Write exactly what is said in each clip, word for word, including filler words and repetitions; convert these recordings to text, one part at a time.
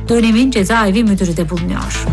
Dönemin cezaevi müdürü de bulunuyor.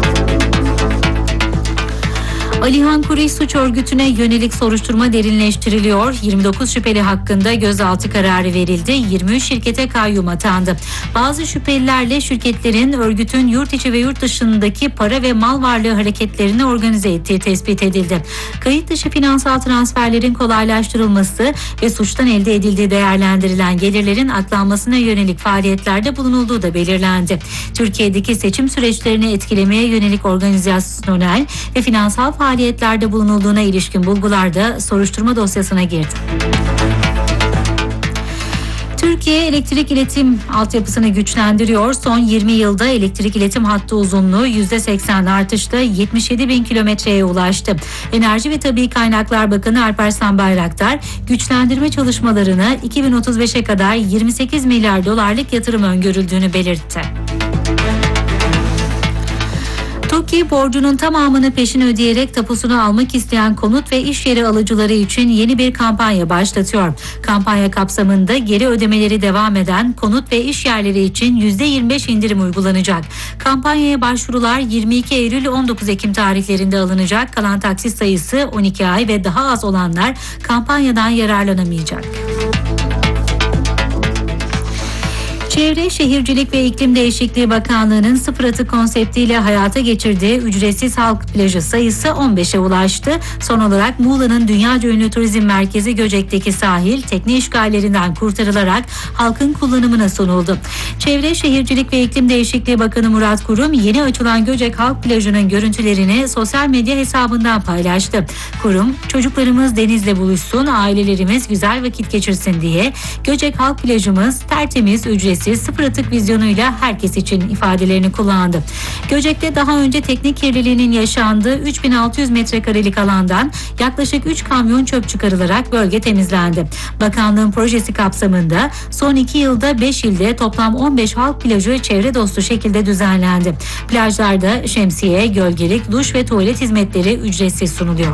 Alihan Kureyş suç örgütüne yönelik soruşturma derinleştiriliyor. yirmi dokuz şüpheli hakkında gözaltı kararı verildi. yirmi üç şirkete kayyum atandı. Bazı şüphelilerle şirketlerin örgütün yurt içi ve yurt dışındaki para ve mal varlığı hareketlerini organize ettiği tespit edildi. Kayıt dışı finansal transferlerin kolaylaştırılması ve suçtan elde edildiği değerlendirilen gelirlerin aklanmasına yönelik faaliyetlerde bulunulduğu da belirlendi. Türkiye'deki seçim süreçlerini etkilemeye yönelik organizasyonel ve finansal faaliyetlerde faaliyetlerde bulunulduğuna ilişkin bulgular da soruşturma dosyasına girdi. Türkiye elektrik iletim altyapısını güçlendiriyor. Son yirmi yılda elektrik iletim hattı uzunluğu yüzde seksen artışla yetmiş yedi bin kilometreye ulaştı. Enerji ve Tabii Kaynaklar Bakanı Alparslan Bayraktar, güçlendirme çalışmalarına iki bin otuz beşe kadar yirmi sekiz milyar dolarlık yatırım öngörüldüğünü belirtti. TOKİ borcunun tamamını peşin ödeyerek tapusunu almak isteyen konut ve iş yeri alıcıları için yeni bir kampanya başlatıyor. Kampanya kapsamında geri ödemeleri devam eden konut ve iş yerleri için yüzde yirmi beş indirim uygulanacak. Kampanyaya başvurular yirmi iki Eylül on dokuz Ekim tarihlerinde alınacak. Kalan taksit sayısı on iki ay ve daha az olanlar kampanyadan yararlanamayacak. Çevre, Şehircilik ve İklim Değişikliği Bakanlığı'nın sıfır atık konseptiyle hayata geçirdiği ücretsiz halk plajı sayısı on beşe ulaştı. Son olarak Muğla'nın dünyaca ünlü turizm merkezi Göcek'teki sahil tekne işgallerinden kurtarılarak halkın kullanımına sunuldu. Çevre, Şehircilik ve İklim Değişikliği Bakanı Murat Kurum yeni açılan Göcek Halk Plajı'nın görüntülerini sosyal medya hesabından paylaştı. Kurum, çocuklarımız denizle buluşsun, ailelerimiz güzel vakit geçirsin diye Göcek Halk Plajımız tertemiz, ücretsiz, sıfır atık vizyonuyla herkes için ifadelerini kullandı. Göcek'te daha önce tekne kirliliğinin yaşandığı üç bin altı yüz metrekarelik alandan yaklaşık üç kamyon çöp çıkarılarak bölge temizlendi. Bakanlığın projesi kapsamında son iki yılda beş ilde toplam on beş halk plajı çevre dostu şekilde düzenlendi. Plajlarda şemsiye, gölgelik, duş ve tuvalet hizmetleri ücretsiz sunuluyor.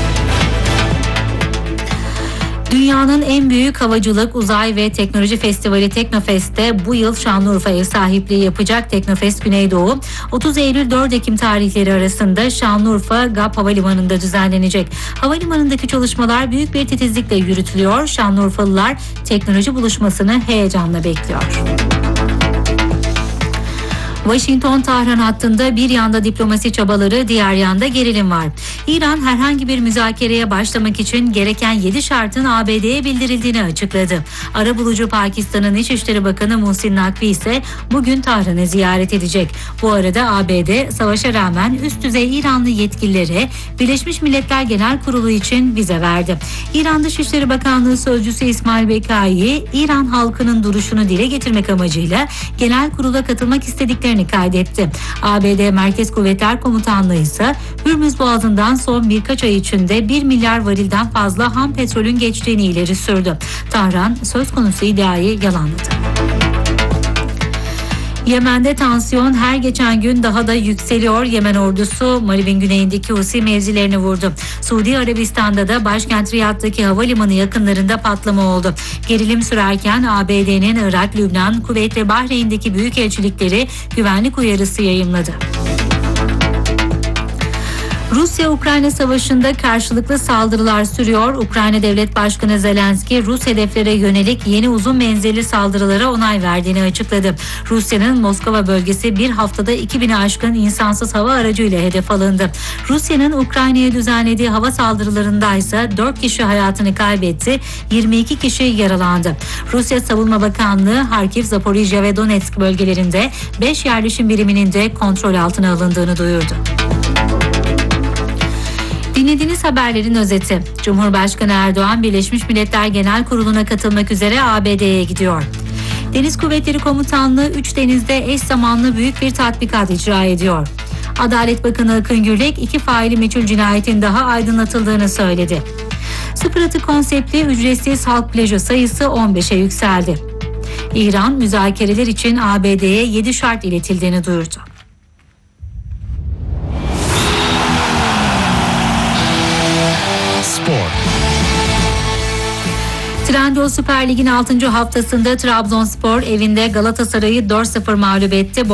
Dünyanın en büyük havacılık, uzay ve teknoloji festivali Teknofest'te bu yıl Şanlıurfa ev sahipliği yapacak. Teknofest Güneydoğu otuz Eylül dört Ekim tarihleri arasında Şanlıurfa G A P Havalimanı'nda düzenlenecek. Havalimanındaki çalışmalar büyük bir titizlikle yürütülüyor. Şanlıurfalılar teknoloji buluşmasını heyecanla bekliyor. Washington-Tahran hattında bir yanda diplomasi çabaları, diğer yanda gerilim var. İran herhangi bir müzakereye başlamak için gereken yedi şartın A B D'ye bildirildiğini açıkladı. Arabulucu Pakistan'ın İçişleri Bakanı Muhsin Nakvi ise bugün Tahran'ı ziyaret edecek. Bu arada A B D savaşa rağmen üst düzey İranlı yetkililere Birleşmiş Milletler Genel Kurulu için vize verdi. İran Dışişleri Bakanlığı Sözcüsü İsmail Bekai, İran halkının duruşunu dile getirmek amacıyla genel kurula katılmak istediklerini kaydetti. A B D Merkez Kuvvetler Komutanlığı ise Hürmüz Boğazı'ndan son birkaç ay içinde bir milyar varilden fazla ham petrolün geçtiğini ileri sürdü. Tahran söz konusu iddiayı yalanladı. Yemen'de tansiyon her geçen gün daha da yükseliyor. Yemen ordusu Marib'in güneyindeki Husi mevzilerini vurdu. Suudi Arabistan'da da başkent Riyad'daki havalimanı yakınlarında patlama oldu. Gerilim sürerken A B D'nin Irak, Lübnan, Kuveyt ve Bahreyn'deki büyükelçilikleri güvenlik uyarısı yayımladı. Rusya-Ukrayna savaşında karşılıklı saldırılar sürüyor. Ukrayna Devlet Başkanı Zelenski, Rus hedeflere yönelik yeni uzun menzilli saldırılara onay verdiğini açıkladı. Rusya'nın Moskova bölgesi bir haftada iki bini aşkın insansız hava aracıyla hedef alındı. Rusya'nın Ukrayna'ya düzenlediği hava saldırılarında ise dört kişi hayatını kaybetti, yirmi iki kişi yaralandı. Rusya Savunma Bakanlığı, Harkiv, Zaporijya ve Donetsk bölgelerinde beş yerleşim biriminin de kontrol altına alındığını duyurdu. Dinlediğiniz haberlerin özeti. Cumhurbaşkanı Erdoğan, Birleşmiş Milletler Genel Kurulu'na katılmak üzere A B D'ye gidiyor. Deniz Kuvvetleri Komutanlığı üç denizde eş zamanlı büyük bir tatbikat icra ediyor. Adalet Bakanı Akın Gürlek, iki faili meçhul cinayetin daha aydınlatıldığını söyledi. Sıfır atık konseptli ücretsiz halk plajı sayısı on beşe yükseldi. İran, müzakereler için A B D'ye yedi şart iletildiğini duyurdu. Trendyol Süper Lig'in altıncı haftasında Trabzonspor evinde Galatasaray'ı dört sıfır mağlup etti.